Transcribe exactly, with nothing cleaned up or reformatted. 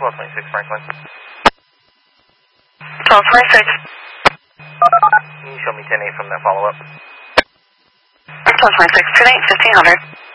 twelve twenty-six Franklin. twelve twenty-six. Can you show me ten eight from that follow-up? twelve twenty-six, ten eight, fifteen hundred.